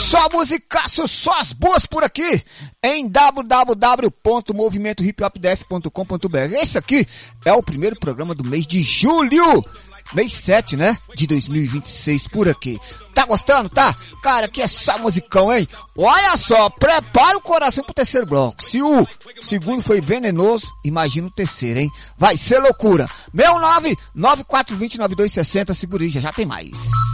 Só musicaço, só as boas por aqui, em www.movimentohiphopdef.com.br. Esse aqui é o primeiro programa do mês de julho, mês 7, né, de 2026 por aqui. Tá gostando, tá? Cara, aqui é só musicão, hein? Olha só, prepara o coração pro terceiro bloco. Se o segundo foi venenoso, imagina o terceiro, hein? Vai ser loucura. 69 9420 9260, segura aí, já tem mais.